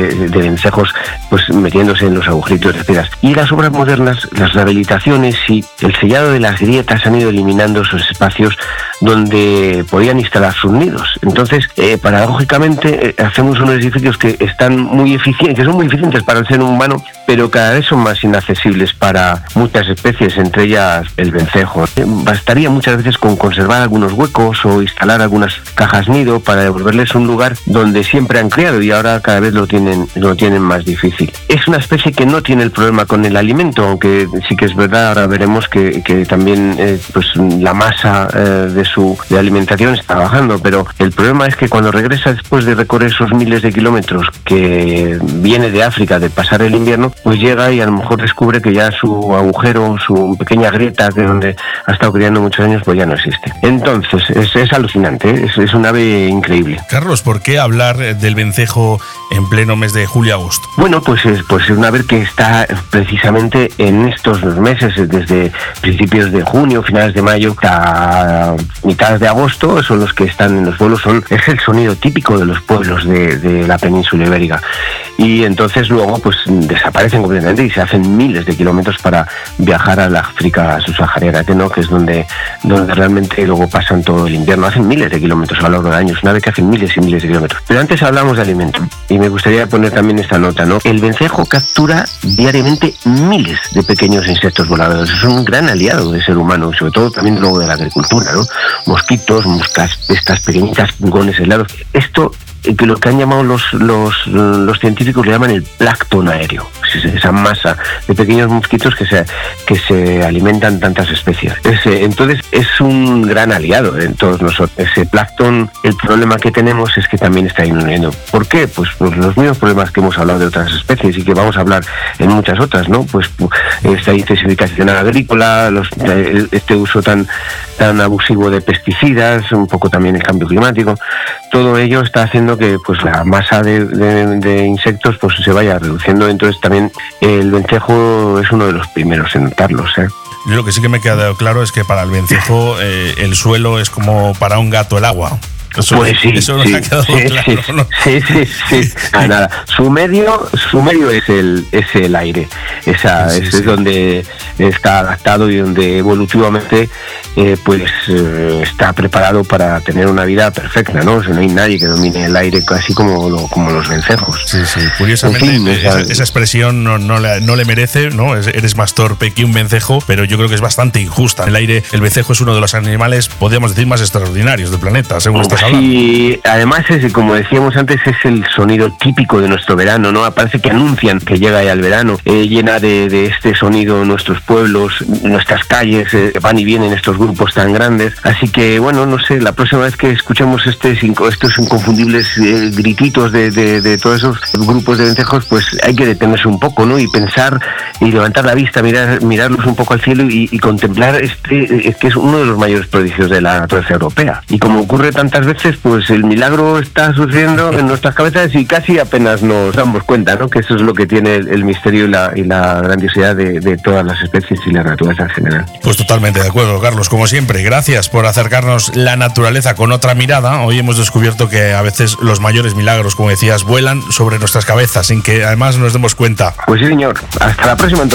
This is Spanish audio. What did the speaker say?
de vencejos pues metiéndose en los agujeritos de piedras. Y las obras modernas, las rehabilitaciones y el sellado de las grietas han ido eliminando esos espacios donde podían instalar sus nidos. Entonces, paradójicamente, hacemos unos edificios que están muy eficientes, que son muy eficientes para el ser humano, pero cada vez son más inaccesibles para muchas especies, entre ellas el vencejo. Bastaría muchas veces con conservar algunos huecos o instalar algunas cajas nido para devolverles un lugar donde siempre han criado, y ahora cada vez lo tienen más difícil. Es una especie que no tiene el problema con el alimento, aunque sí que es verdad, ahora veremos que también pues la masa de alimentación está bajando, pero el problema es que cuando regresa después de recorrer esos miles de kilómetros, que viene de África, de pasar el invierno, pues llega y a lo mejor descubre que ya su agujero, su pequeña grieta de donde ha estado criando muchos años, pues ya no existe. Entonces es alucinante, es un ave increíble. Carlos, ¿por qué hablar del vencejo en pleno mes de julio-agosto? Bueno, pues es una ave que está precisamente en estos meses, desde principios de junio, finales de mayo, hasta mitad de agosto, son los que están en los pueblos, es el sonido típico de los pueblos de la península ibérica. Y entonces luego pues desaparecen completamente y se hacen miles de kilómetros para viajar a la África subsahariana, ¿no? Que es donde realmente luego pasan todo el invierno. Hacen miles de kilómetros a lo largo del año, es una ave que hace miles y miles de kilómetros. Pero antes hablamos de alimento y me gustaría poner también esta nota, ¿no? El vencejo captura diariamente miles de pequeños insectos voladores. Es un gran aliado del ser humano, sobre todo también luego de la agricultura, ¿no? Mosquitos, moscas, estas pequeñitas, pulgones helados. Esto que lo que han llamado los científicos le llaman el plancton aéreo, esa masa de pequeños mosquitos que se alimentan tantas especies. Entonces es un gran aliado en todos nosotros. Ese plancton, el problema que tenemos es que también está disminuyendo. ¿Por qué? Pues por los mismos problemas que hemos hablado de otras especies y que vamos a hablar en muchas otras, ¿no? Pues esta intensificación agrícola, este uso tan abusivo de pesticidas, un poco también el cambio climático, todo ello está haciendo que pues la masa de insectos pues se vaya reduciendo. Entonces también el vencejo es uno de los primeros en notarlos, ¿eh? Lo que sí que me ha quedado claro es que para el vencejo el suelo es como para un gato el agua. Pues sí, eso nos ha quedado claro, ¿no? Sí. Nada. Su medio es el aire. Es donde está adaptado y donde evolutivamente está preparado para tener una vida perfecta, ¿no? O sea, no hay nadie que domine el aire casi como los vencejos. Sí. Curiosamente, esa expresión no le merece, ¿no? Eres más torpe que un vencejo, pero yo creo que es bastante injusta. El vencejo es uno de los animales, podríamos decir, más extraordinarios del planeta, según estás hablando. Y además, como decíamos antes, es el sonido típico de nuestro verano, ¿no? Parece que anuncian que llega ya el verano. Llena de este sonido nuestros pueblos, nuestras calles, van y vienen estos grupos tan grandes. Así que, bueno, no sé, la próxima vez que escuchemos estos inconfundibles grititos de todos esos grupos de vencejos, pues hay que detenerse un poco, ¿no? Y pensar y levantar la vista, mirarlos un poco al cielo y contemplar que es uno de los mayores prodigios de la naturaleza europea. Y como ocurre tantas veces, pues el milagro está sucediendo en nuestras cabezas y casi apenas nos damos cuenta, ¿no? Que eso es lo que tiene el misterio y la grandiosidad de todas las especies y la naturaleza en general. Pues totalmente de acuerdo, Carlos, como siempre. Gracias por acercarnos la naturaleza con otra mirada. Hoy hemos descubierto que a veces los mayores milagros, como decías, vuelan sobre nuestras cabezas sin que además nos demos cuenta. Pues sí, señor. Hasta la próxima entonces.